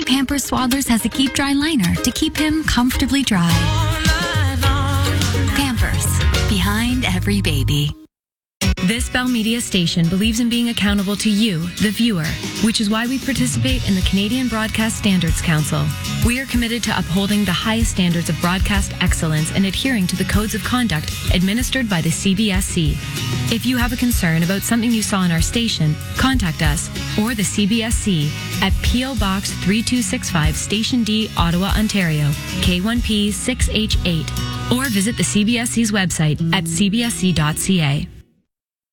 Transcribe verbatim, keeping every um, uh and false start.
Pampers Swaddlers has a Keep Dry liner to keep him comfortably dry. Pampers, behind every baby. This Bell Media station believes in being accountable to you, the viewer, which is why we participate in the Canadian Broadcast Standards Council. We are committed to upholding the highest standards of broadcast excellence and adhering to the codes of conduct administered by the C B S C. If you have a concern about something you saw on our station, contact us or the C B S C at P O Box three two six five, Station D, Ottawa, Ontario, K one P six H eight, or visit the C B S C's website at c b s c dot c a.